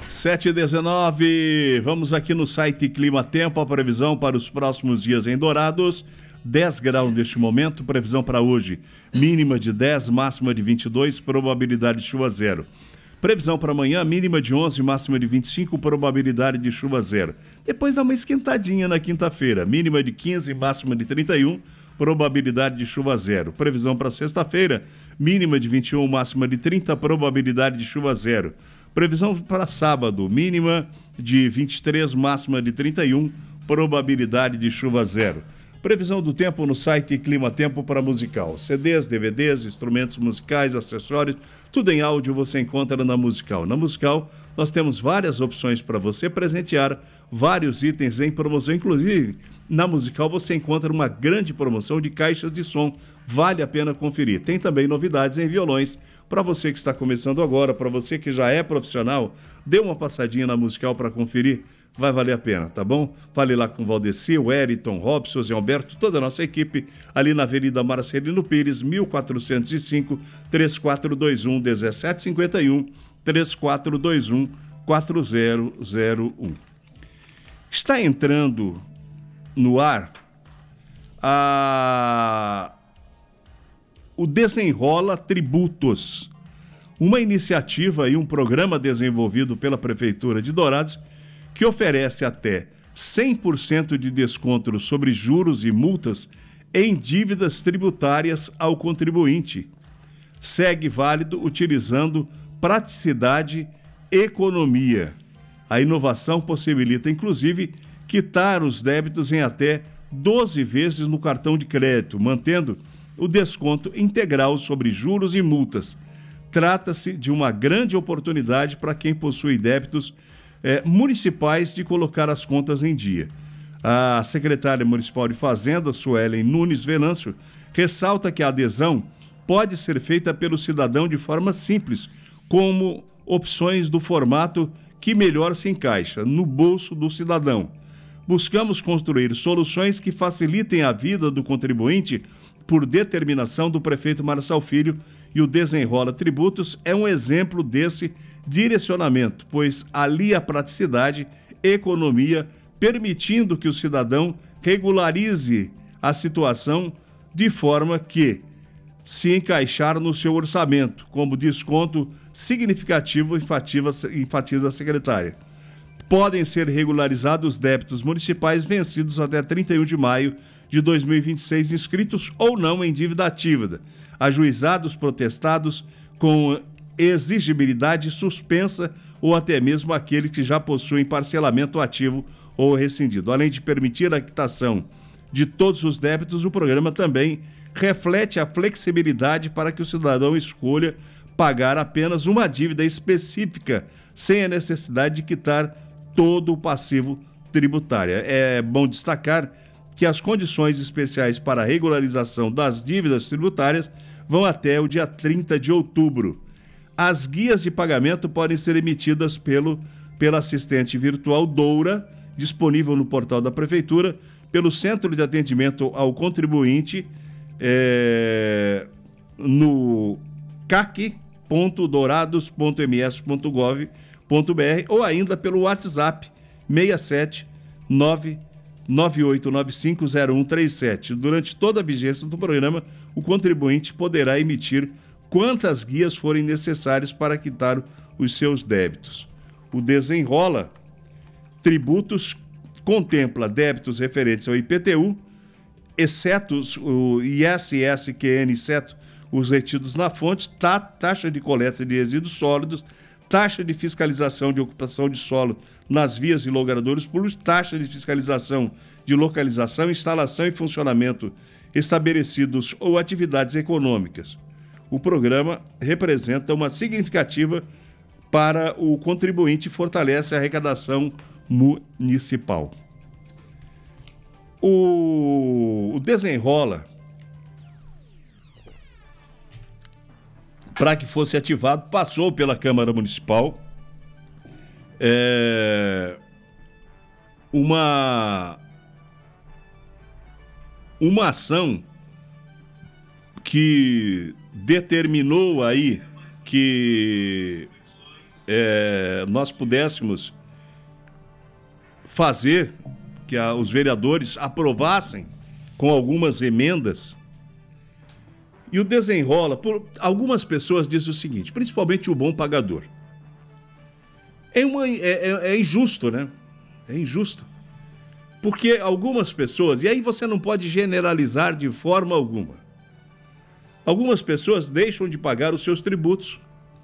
7h19, vamos aqui no site Clima Tempo, a previsão para os próximos dias em Dourados, 10 graus neste momento, previsão para hoje, mínima de 10, máxima de 22, probabilidade de chuva zero. Previsão para amanhã, mínima de 11, máxima de 25, probabilidade de chuva zero. Depois dá uma esquentadinha na quinta-feira, mínima de 15, máxima de 31, probabilidade de chuva zero. Previsão para sexta-feira, mínima de 21, máxima de 30, probabilidade de chuva zero. Previsão para sábado, mínima de 23, máxima de 31, probabilidade de chuva zero. Previsão do tempo no site Clima Tempo para musical. CDs, DVDs, instrumentos musicais, acessórios, tudo em áudio você encontra na Musical. Na Musical, nós temos várias opções para você presentear, vários itens em promoção. Inclusive, na Musical você encontra uma grande promoção de caixas de som. Vale a pena conferir. Tem também novidades em violões. Para você que está começando agora, para você que já é profissional, dê uma passadinha na Musical para conferir. Vai valer a pena, tá bom? Fale lá com o Valdeci, o Eriton, Robson, Zé Alberto, toda a nossa equipe, ali na Avenida Marcelino Pires, 1405, 3421-1751, 3421-4001. Está entrando no ar o Desenrola Tributos, uma iniciativa e um programa desenvolvido pela Prefeitura de Dourados que oferece até 100% de desconto sobre juros e multas em dívidas tributárias ao contribuinte. Segue válido utilizando praticidade e economia. A inovação possibilita, inclusive, quitar os débitos em até 12 vezes no cartão de crédito, mantendo o desconto integral sobre juros e multas. Trata-se de uma grande oportunidade para quem possui débitos municipais de colocar as contas em dia. A secretária municipal de Fazenda, Suelen Nunes Venâncio, ressalta que a adesão pode ser feita pelo cidadão de forma simples, como opções do formato que melhor se encaixa no bolso do cidadão. Buscamos construir soluções que facilitem a vida do contribuinte por determinação do prefeito Marçal Filho, e o Desenrola Tributos é um exemplo desse direcionamento, pois alia praticidade e economia, permitindo que o cidadão regularize a situação de forma que se encaixar no seu orçamento, como desconto significativo, enfatiza a secretária. Podem ser regularizados débitos municipais vencidos até 31 de maio de 2026, inscritos ou não em dívida ativa, ajuizados, protestados com exigibilidade suspensa ou até mesmo aqueles que já possuem parcelamento ativo ou rescindido. Além de permitir a quitação de todos os débitos, o programa também reflete a flexibilidade para que o cidadão escolha pagar apenas uma dívida específica, sem a necessidade de quitar todo o passivo tributário. É bom destacar que as condições especiais para a regularização das dívidas tributárias vão até o dia 30 de outubro. As guias de pagamento podem ser emitidas pela assistente virtual Doura, disponível no portal da Prefeitura, pelo Centro de Atendimento ao Contribuinte, no cac.dourados.ms.gov.br ou ainda pelo WhatsApp 67998950137. Durante toda a vigência do programa, o contribuinte poderá emitir quantas guias forem necessárias para quitar os seus débitos. O Desenrola Tributos contempla débitos referentes ao IPTU, exceto o ISSQN, exceto os retidos na fonte, taxa de coleta de resíduos sólidos, taxa de fiscalização de ocupação de solo nas vias e logradouros públicos, taxa de fiscalização de localização, instalação e funcionamento estabelecidos ou atividades econômicas. O programa representa uma significativa para o contribuinte e fortalece a arrecadação municipal. O Desenrola, para que fosse ativado, passou pela Câmara Municipal uma ação que determinou aí que nós pudéssemos fazer que os vereadores aprovassem com algumas emendas. E o desenrola, algumas pessoas dizem o seguinte, principalmente o bom pagador. É injusto, né? É injusto. Porque algumas pessoas, e aí você não pode generalizar de forma alguma, algumas pessoas deixam de pagar os seus tributos.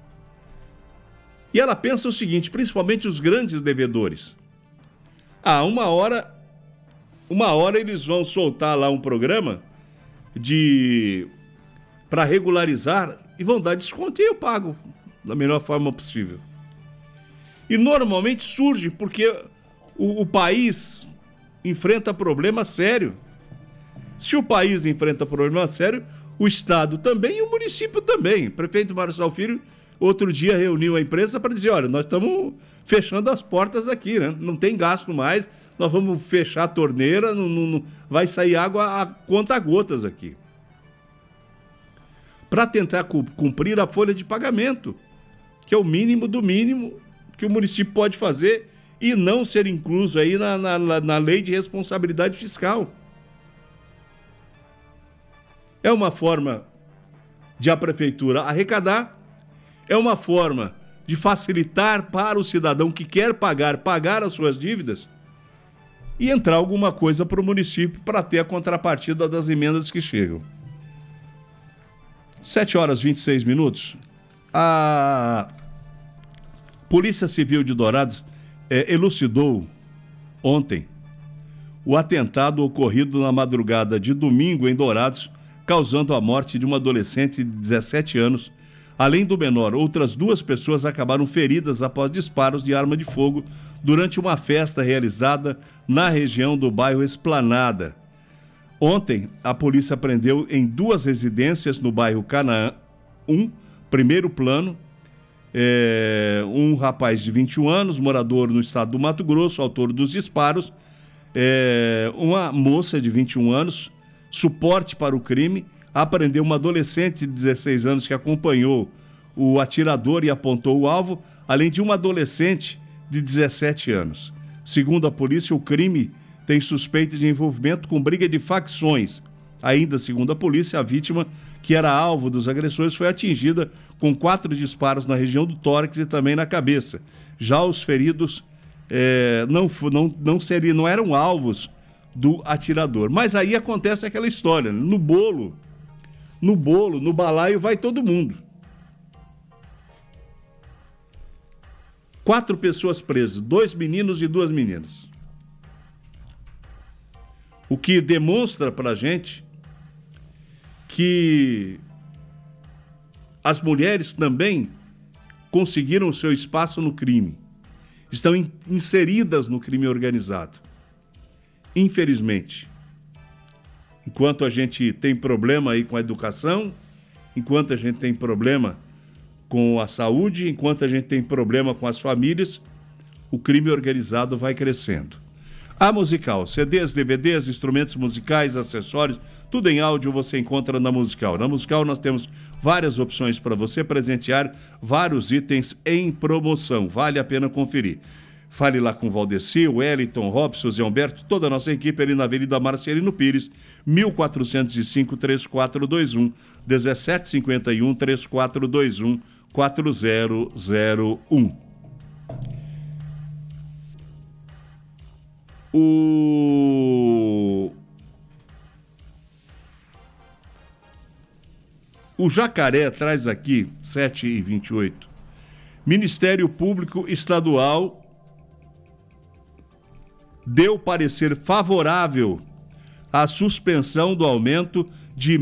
E ela pensa o seguinte, principalmente os grandes devedores. Uma hora eles vão soltar lá um programa para regularizar e vão dar desconto e eu pago da melhor forma possível. E normalmente surge porque o país enfrenta problema sério. Se o país enfrenta problema sério, o Estado também e o município também. O prefeito Marçal Filho, outro dia, reuniu a imprensa para dizer, olha, nós estamos fechando as portas aqui, né? Não tem gasto mais, nós vamos fechar a torneira, não vai sair água a conta-gotas aqui. Para tentar cumprir a folha de pagamento, que é o mínimo do mínimo que o município pode fazer e não ser incluso aí na lei de responsabilidade fiscal. É uma forma de a prefeitura arrecadar, é uma forma de facilitar para o cidadão que quer pagar as suas dívidas e entrar alguma coisa para o município para ter a contrapartida das emendas que chegam. 7h26. A Polícia Civil de Dourados elucidou ontem o atentado ocorrido na madrugada de domingo em Dourados, causando a morte de uma adolescente de 17 anos. Além do menor, outras 2 pessoas acabaram feridas após disparos de arma de fogo durante uma festa realizada na região do bairro Esplanada. Ontem, a polícia prendeu em 2 residências no bairro Canaã, primeiro plano, um rapaz de 21 anos, morador no estado do Mato Grosso, autor dos disparos, uma moça de 21 anos, suporte para o crime, apreendeu uma adolescente de 16 anos que acompanhou o atirador e apontou o alvo, além de uma adolescente de 17 anos. Segundo a polícia, o crime tem suspeita de envolvimento com briga de facções. Ainda segundo a polícia, a vítima, que era alvo dos agressores, foi atingida com 4 disparos na região do tórax e também na cabeça. Já os feridos não eram alvos do atirador. Mas aí acontece aquela história, né? No balaio vai todo mundo. 4 pessoas presas, 2 meninos e 2 meninas. O que demonstra pra gente que as mulheres também conseguiram o seu espaço no crime. Estão inseridas no crime organizado. Infelizmente. Enquanto a gente tem problema aí com a educação, enquanto a gente tem problema com a saúde, enquanto a gente tem problema com as famílias, o crime organizado vai crescendo. A Musical, CDs, DVDs, instrumentos musicais, acessórios, tudo em áudio você encontra na Musical. Na Musical nós temos várias opções para você presentear, vários itens em promoção, vale a pena conferir. Fale lá com o Valdeci, o Wellington, Robson, Zé Humberto, toda a nossa equipe ali na Avenida Marcelino Pires, 1405-3421, 1751-3421-4001. O Jacaré traz aqui, 7h28, Ministério Público Estadual deu parecer favorável à suspensão do aumento de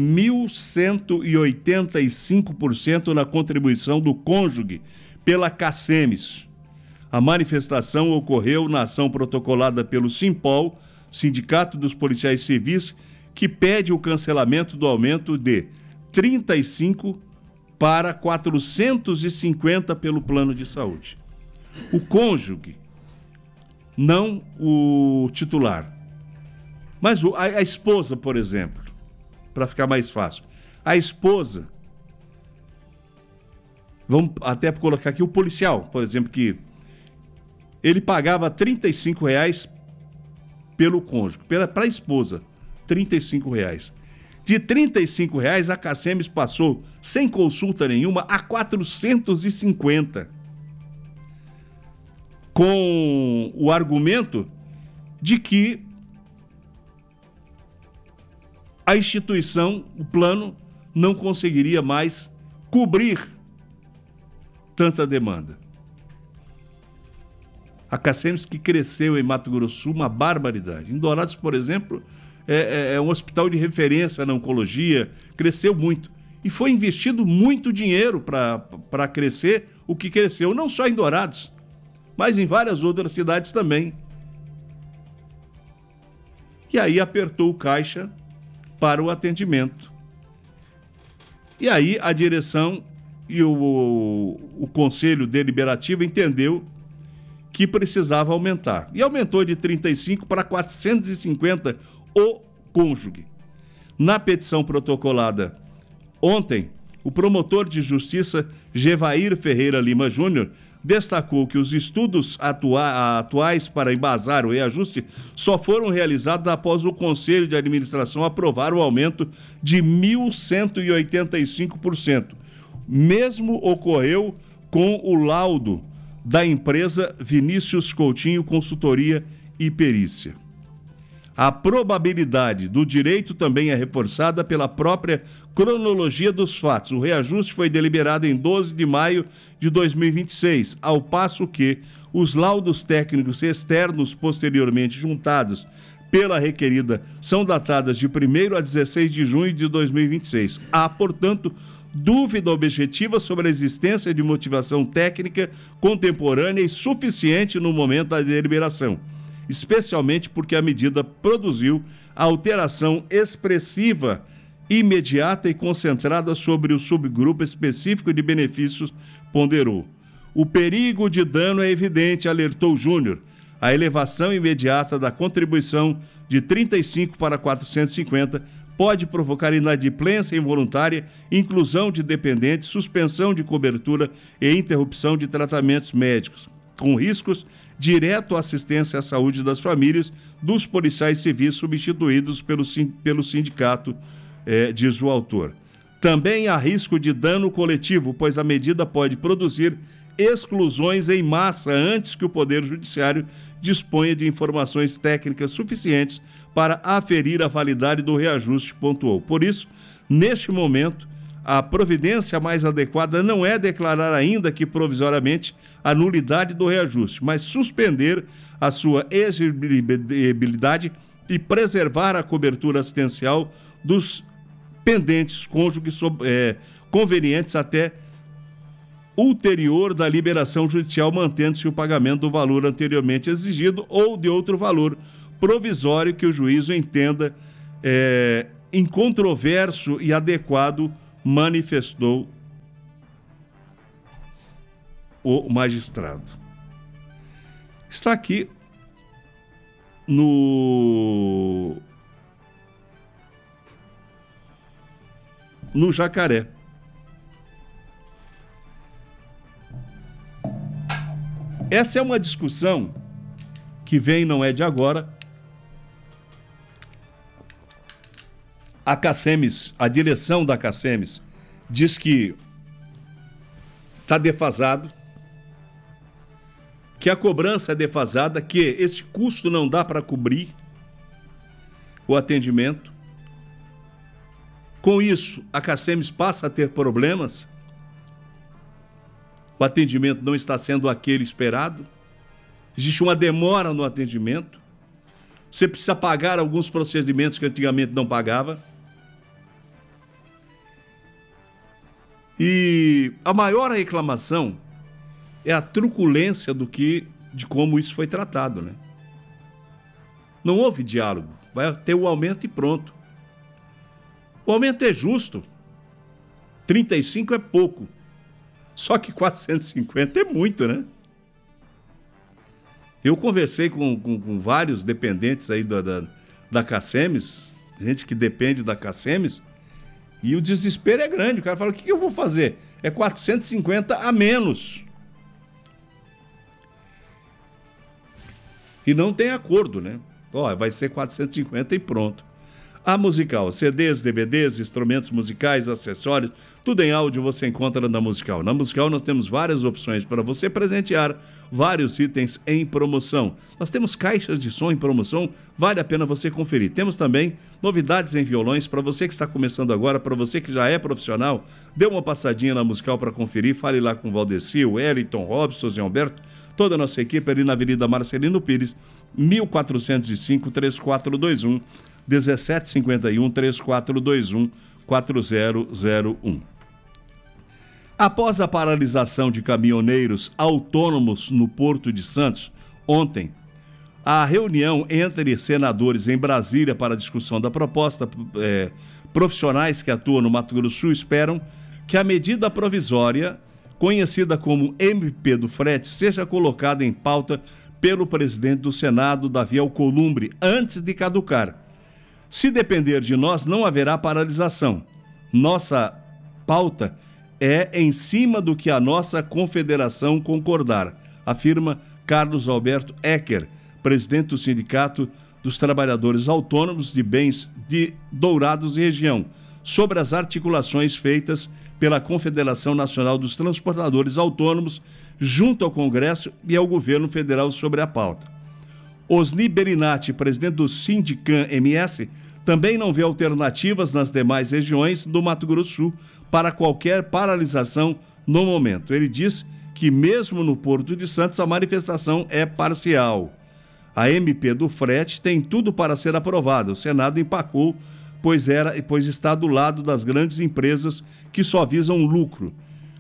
1.185% na contribuição do cônjuge pela CACEMES. A manifestação ocorreu na ação protocolada pelo Simpol, Sindicato dos Policiais Civis, que pede o cancelamento do aumento de 35 para 450 pelo plano de saúde. O cônjuge, não o titular. Mas a esposa, por exemplo, para ficar mais fácil, a esposa Vamos até colocar aqui o policial, por exemplo, que ele pagava R$ 35 pelo cônjuge, para a esposa, R$ 35. De R$ 35, a Cacemes passou, sem consulta nenhuma, a 450. Com o argumento de que a instituição, o plano, não conseguiria mais cobrir tanta demanda. A Cacemes, que cresceu em Mato Grosso do Sul, uma barbaridade. Em Dourados, por exemplo, é um hospital de referência na oncologia, cresceu muito. E foi investido muito dinheiro para crescer o que cresceu, não só em Dourados, mas em várias outras cidades também. E aí apertou o caixa para o atendimento. E aí a direção e o Conselho Deliberativo entendeu que precisava aumentar. E aumentou de 35 para 450 o cônjuge. Na petição protocolada ontem, o promotor de justiça Gevair Ferreira Lima Júnior destacou que os estudos atuais para embasar o reajuste só foram realizados após o Conselho de Administração aprovar o aumento de 1.185%. Mesmo ocorreu com o laudo da empresa Vinícius Coutinho Consultoria e Perícia. A probabilidade do direito também é reforçada pela própria cronologia dos fatos. O reajuste foi deliberado em 12 de maio de 2026, ao passo que os laudos técnicos externos posteriormente juntados pela requerida são datadas de 1º a 16 de junho de 2026. Há, portanto, dúvida objetiva sobre a existência de motivação técnica contemporânea e suficiente no momento da deliberação, especialmente porque a medida produziu alteração expressiva, imediata e concentrada sobre o subgrupo específico de benefícios, ponderou. O perigo de dano é evidente, alertou Júnior. A elevação imediata da contribuição de 35 para 450 pode provocar inadimplência involuntária, inclusão de dependentes, suspensão de cobertura e interrupção de tratamentos médicos, com riscos direto à assistência à saúde das famílias dos policiais civis substituídos pelo sindicato, diz o autor. Também há risco de dano coletivo, pois a medida pode produzir exclusões em massa antes que o Poder Judiciário disponha de informações técnicas suficientes para aferir a validade do reajuste, pontuou. Por isso, neste momento, a providência mais adequada não é declarar ainda que provisoriamente a nulidade do reajuste, mas suspender a sua exigibilidade e preservar a cobertura assistencial dos pendentes cônjuges convenientes até ulterior da liberação judicial, mantendo-se o pagamento do valor anteriormente exigido ou de outro valor provisório que o juízo entenda incontroverso e adequado, manifestou o magistrado. Está aqui no Jacaré. Essa é uma discussão que vem, não é de agora. A Cacemes, a direção da Cacemes, diz que está defasado, que a cobrança é defasada, que esse custo não dá para cobrir o atendimento. Com isso, a Cacemes passa a ter problemas. O atendimento não está sendo aquele esperado. Existe uma demora no atendimento. Você precisa pagar alguns procedimentos que antigamente não pagava. E a maior reclamação é a truculência de como isso foi tratado, né? Não houve diálogo. Vai ter o aumento e pronto. O aumento é justo. 35 é pouco. Só que 450 é muito, né? Eu conversei com vários dependentes aí da Cacemes, gente que depende da Cacemes, E o desespero é grande. O cara fala, o que eu vou fazer? É 450 a menos. E não tem acordo, né? Ó, vai ser 450 e pronto. A Musical, CDs, DVDs, instrumentos musicais, acessórios, tudo em áudio você encontra na Musical. Na Musical nós temos várias opções para você presentear, vários itens em promoção. Nós temos caixas de som em promoção, vale a pena você conferir. Temos também novidades em violões para você que está começando agora, para você que já é profissional, dê uma passadinha na Musical para conferir, fale lá com o Valdeci, o Wellington, Robson, Zé Humberto, toda a nossa equipe ali na Avenida Marcelino Pires, 1405-3421, 1751-3421-4001. Após a paralisação de caminhoneiros autônomos no Porto de Santos, ontem, a reunião entre senadores em Brasília para a discussão da proposta, profissionais que atuam no Mato Grosso do Sul esperam que a medida provisória, conhecida como MP do frete, seja colocada em pauta pelo presidente do Senado, Davi Alcolumbre, antes de caducar. Se depender de nós, não haverá paralisação. Nossa pauta é em cima do que a nossa confederação concordar, afirma Carlos Alberto Ecker, presidente do Sindicato dos Trabalhadores Autônomos de Bens de Dourados e região, sobre as articulações feitas pela Confederação Nacional dos Transportadores Autônomos junto ao Congresso e ao governo federal sobre a pauta. Osni Berinati, presidente do Sindicam-MS, também não vê alternativas nas demais regiões do Mato Grosso do Sul para qualquer paralisação no momento. Ele diz que mesmo no Porto de Santos a manifestação é parcial. A MP do frete tem tudo para ser aprovada. O Senado empacou, pois está do lado das grandes empresas que só visam lucro.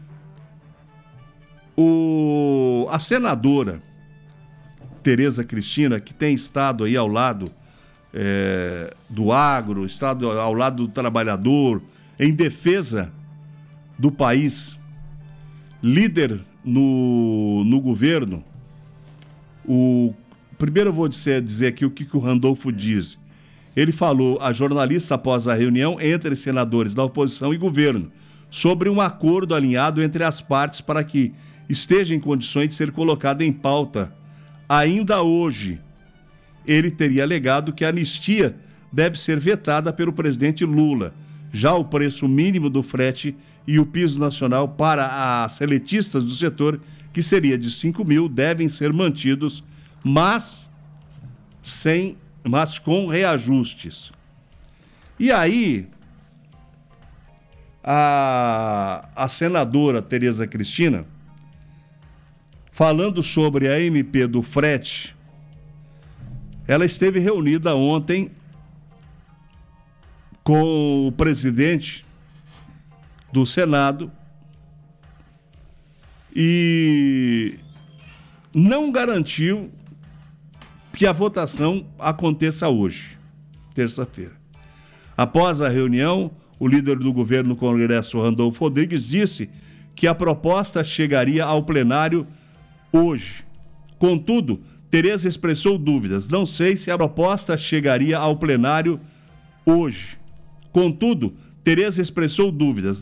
A senadora Tereza Cristina, que tem estado aí ao lado do agro, estado ao lado do trabalhador, em defesa do país, líder no governo. Primeiro eu vou dizer aqui o que o Randolfo diz. Ele falou a jornalista após a reunião entre senadores da oposição e governo sobre um acordo alinhado entre as partes para que esteja em condições de ser colocado em pauta ainda hoje. Ele teria alegado que a anistia deve ser vetada pelo presidente Lula. Já o preço mínimo do frete e o piso nacional para as seletistas do setor, que seria de 5 mil, devem ser mantidos, mas com reajustes. E aí, a senadora Tereza Cristina, falando sobre a MP do frete, ela esteve reunida ontem com o presidente do Senado e não garantiu que a votação aconteça hoje, terça-feira. Após a reunião, o líder do governo no Congresso, Randolfo Rodrigues, disse que a proposta chegaria ao plenário hoje. Contudo, Tereza expressou dúvidas. Não sei se a proposta chegaria ao plenário hoje. Contudo, Tereza expressou dúvidas.